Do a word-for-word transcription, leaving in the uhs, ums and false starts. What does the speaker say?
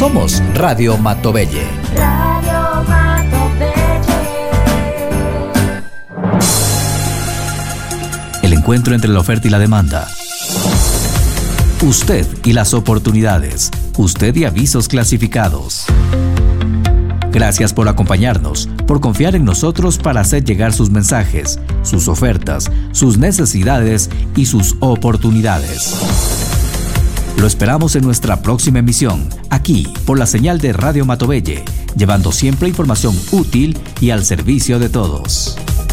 Somos Radio Matobelle. Radio Matobelle. El encuentro entre la oferta y la demanda. Usted y las oportunidades. Usted y avisos clasificados. Gracias por acompañarnos, por confiar en nosotros para hacer llegar sus mensajes, sus ofertas, sus necesidades y sus oportunidades. Lo esperamos en nuestra próxima emisión, aquí por la señal de Radio Matobelle, llevando siempre información útil y al servicio de todos.